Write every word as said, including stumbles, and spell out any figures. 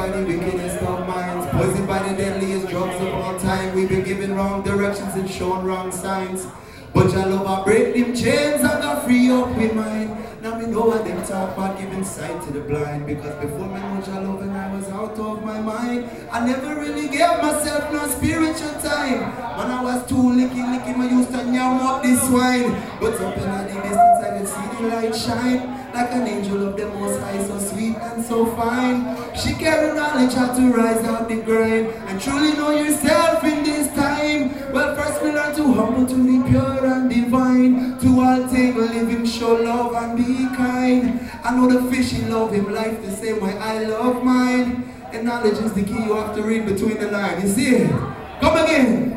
by the wickedest of minds, poisoned by the deadliest drugs of all time. We've been given wrong directions and shown wrong signs. But your love, I break them chains, I got free up with mine. Now me know what them talk about giving sight to the blind. Because before me know your love and I was out of my mind, I never really gave myself no spiritual time. When I was too licky licky, I used to yam up this wine. But up in the distance I could see the light shine. Like an angel of the most high, so sweet and so fine. She carried knowledge how to rise out the grind and truly know yourself in this time. Well, first we learn to humble, to be pure and divine. To all take living, show love and be kind. I know the fishy love him life the same way I love mine. And knowledge is the key, you have to read between the lines. You see it? Come again.